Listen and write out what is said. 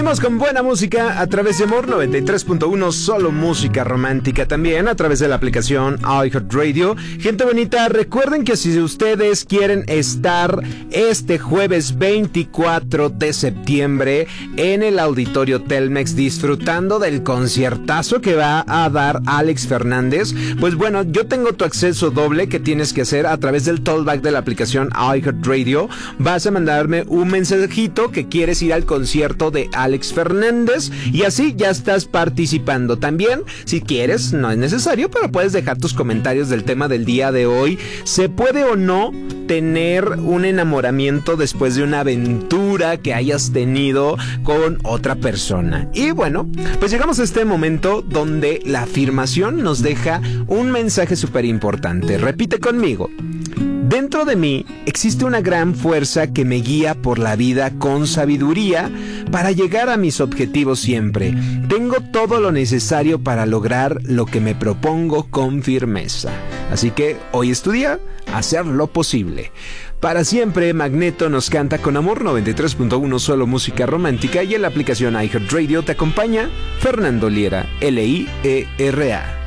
Seguimos con buena música a través de Amor 93.1, solo música romántica también a través de la aplicación iHeartRadio. Gente bonita, recuerden que si ustedes quieren estar este jueves 24 de septiembre en el Auditorio Telmex disfrutando del conciertazo que va a dar Alex Fernández, pues bueno, yo tengo tu acceso doble. Que tienes que hacer a través del tollback de la aplicación iHeartRadio. Vas a mandarme un mensajito que quieres ir al concierto de Alex Fernández y así ya estás participando. También, si quieres, no es necesario, pero puedes dejar tus comentarios del tema del día de hoy. ¿Se puede o no tener un enamoramiento después de una aventura que hayas tenido con otra persona? Y bueno, pues llegamos a este momento donde la afirmación nos deja un mensaje súper importante. Repite conmigo. Dentro de mí existe una gran fuerza que me guía por la vida con sabiduría para llegar a mis objetivos siempre. Tengo todo lo necesario para lograr lo que me propongo con firmeza. Así que hoy es tu día, hacer lo posible. Para siempre, Magneto nos canta con Amor 93.1, solo música romántica, y en la aplicación iHeartRadio te acompaña Fernando Liera, Liera.